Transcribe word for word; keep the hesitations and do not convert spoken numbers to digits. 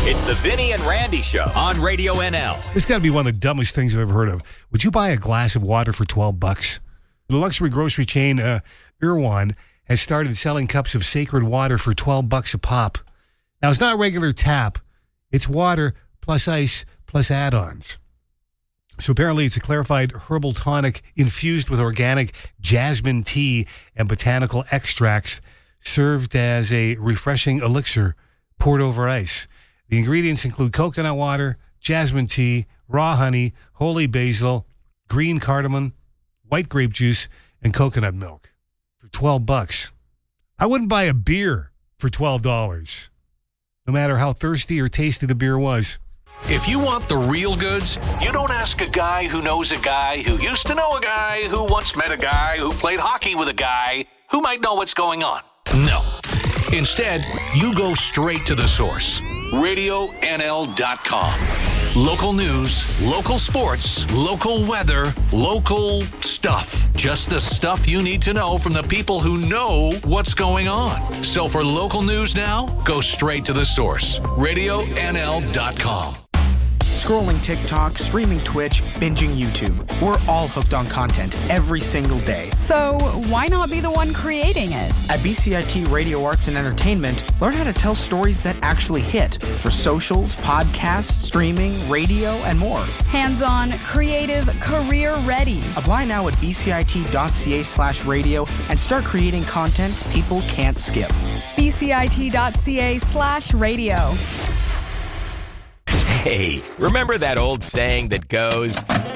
It's the Vinny and Randy Show on Radio N L. This got to be one of the dumbest things I've ever heard of. Would you buy a glass of water for twelve bucks? The luxury grocery chain uh, Irwan has started selling cups of sacred water for twelve bucks a pop. Now, it's not regular tap. It's water plus ice plus add-ons. So apparently it's a clarified herbal tonic infused with organic jasmine tea and botanical extracts, served as a refreshing elixir poured over ice. The ingredients include coconut water, jasmine tea, raw honey, holy basil, green cardamom, white grape juice, and coconut milk for twelve bucks. I wouldn't buy a beer for twelve dollars, no matter how thirsty or tasty the beer was. If you want the real goods, you don't ask a guy who knows a guy who used to know a guy who once met a guy who played hockey with a guy who might know what's going on. No. Instead, you go straight to the source. radio N L dot com. Local news, local sports, local weather, local stuff. Just the stuff you need to know from the people who know what's going on. So for local news now, go straight to the source. radio N L dot com. Scrolling TikTok, streaming Twitch, binging YouTube. We're all hooked on content every single day. So why not be the one creating it? At B C I T Radio Arts and Entertainment, learn how to tell stories that actually hit for socials, podcasts, streaming, radio, and more. Hands-on, creative, career-ready. Apply now at bcit.ca slash radio and start creating content people can't skip. bcit.ca slash radio. Hey, remember that old saying that goes,